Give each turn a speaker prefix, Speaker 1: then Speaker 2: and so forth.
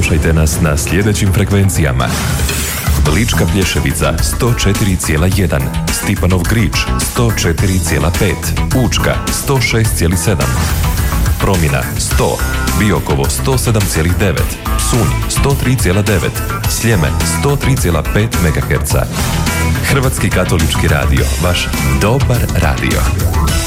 Speaker 1: Slušajte nas na sljedećim frekvencijama: Lička Plješevica 104,1, Stipanov Grič 104,5, Učka 106,7, Promina 100, Biokovo 107,9, Psunj 103,9, Sljeme 103,5 MHz. Hrvatski katolički radio, vaš dobar radio.